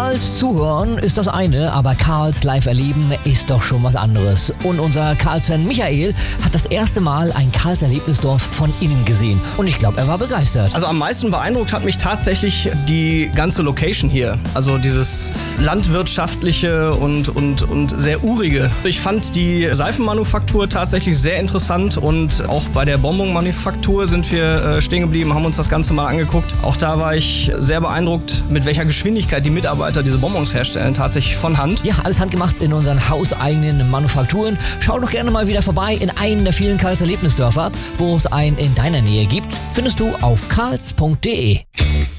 Karls zuhören ist das eine, aber Karls live erleben ist doch schon was anderes. Und unser Karls-Fan Michael hat das erste Mal ein Karls Erlebnisdorf von innen gesehen. Und ich glaube, er war begeistert. Also am meisten beeindruckt hat mich tatsächlich die ganze Location hier. Also dieses landwirtschaftliche und sehr urige. Ich fand die Seifenmanufaktur tatsächlich sehr interessant und auch bei der Bonbon-Manufaktur sind wir stehen geblieben, haben uns das Ganze mal angeguckt. Auch da war ich sehr beeindruckt, mit welcher Geschwindigkeit die Mitarbeiter diese Bonbons herstellen, tatsächlich von Hand. Ja, alles handgemacht in unseren hauseigenen Manufakturen. Schau doch gerne mal wieder vorbei in einen der vielen Karls Erlebnisdörfer, wo es einen in deiner Nähe gibt. Findest du auf karls.de.